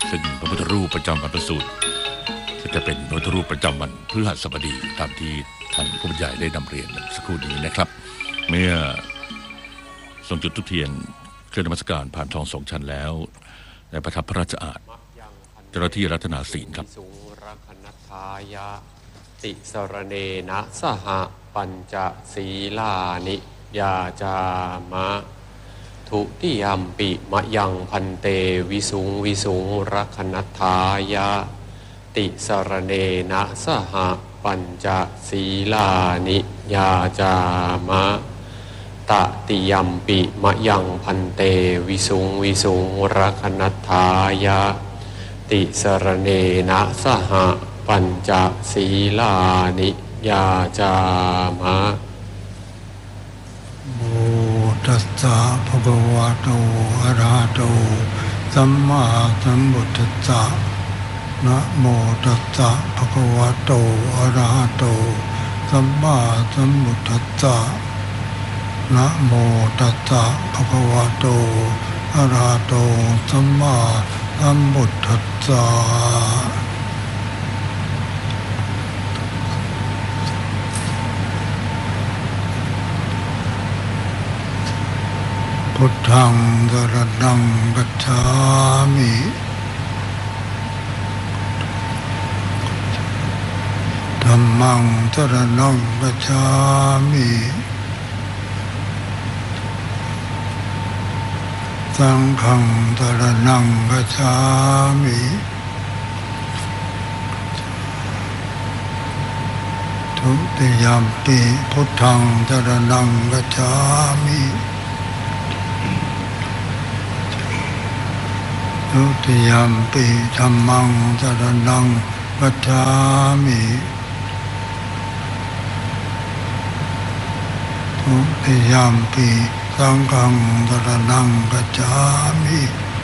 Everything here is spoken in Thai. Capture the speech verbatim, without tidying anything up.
ซึ่งพระพุทธรูปประจำวันพระสูตรจะเป็นพระพุทธรูปประจำวันพฤหัสบดีตามที่ท่านผู้บรรยายได้นำเรียนสักครู่นี้นะครับเมื่อทรงจุดธูปเทียนเครื่องนมัสการผ่านทองสองชั้นแล้วในประทับพระราชอาณาเจ้าหน้าที่รัตนาศีลครับสุรคณทายะติสรเนนะสหปัญจศีลานิยาจามะทุติยัมปิมะยังพันเตวิสุงวิสุงรคณทายะติสรเนนะสหปัญจศีลานิยาจามะตติยัมปิมะยังพันเตวิสุงวิสุงรคณทายะติสรเนนะสหปัญจศีลานิยาจามะโมตัสสะภะคะวะโตอะระหะโตสัมมาสัมพุทธัสสะนะโมตัสสะภะคะวะโตอะระหะโตสัมมาสัมพุทธัสสะนะโมตัสสะภะคะวะโตอะระหะโตสัมมาสัมพุทธัสสะพุทธังสรณังคัจฉามิธัมมังสรณังคัจฉามิสังฆังสรณังคัจฉามิทุติยัมปิพุทธังสรณังคัจฉามิทุติยัมปิธัมมังสรณังคัจฉามิทุติยัมปิสังฆังสรณังคัจฉามิ